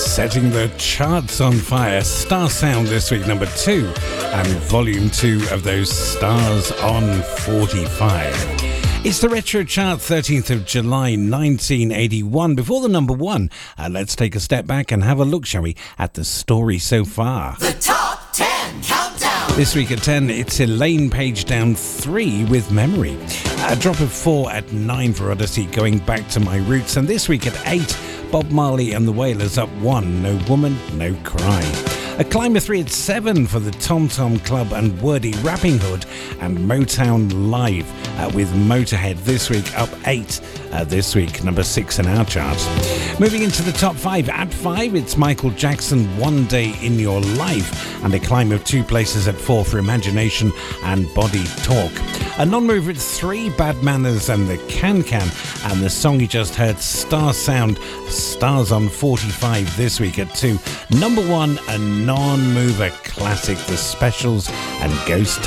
Setting the charts on fire. Star Sound this week, number 2, and volume 2 of those Stars on 45. It's the Retro Chart, 13th of July 1981. Before the number 1, let's take a step back and have a look, shall we, at the story so far. The Top 10 Countdown. This week at 10, it's Elaine Page down 3 with Memory. A drop of 4 at 9 for Odyssey, Going Back to My Roots. And this week at 8, Bob Marley and the Wailers up 1, No Woman, No Cry. A climb of 3 at 7 for the Tom Tom Club and Wordy Rapping Hood, and Motown Live with Motorhead this week up 8 this week, number 6 in our charts. Moving into the top 5, at 5 it's Michael Jackson, One Day in Your Life, and a climb of 2 places at 4 for Imagination and Body Talk. A non-mover at 3, Bad Manners and the Can Can, and the song you just heard, Star Sound, Stars on 45 this week at 2. Number 1, a non-mover classic, The Specials and Ghost